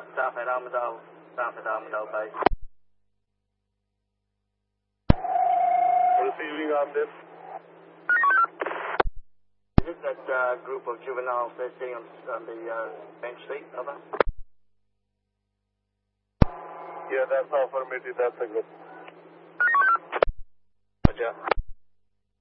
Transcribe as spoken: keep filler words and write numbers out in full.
Staff, staff at Armadale, staff at Armadale Base. Receiving on this. Is it that uh, group of juveniles there sitting on, on the uh, bench seat, over? Yeah, that's affirmative, that's a group. Roger.